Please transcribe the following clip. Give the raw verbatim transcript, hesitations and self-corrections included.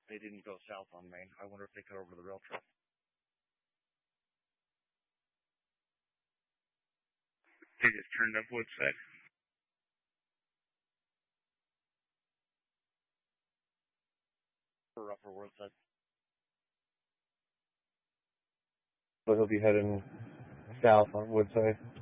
They didn't go south on Main. I wonder if they cut over to the rail trail. They just turned up Woodside. For upper Woodside. So he'll be heading south on Woodside.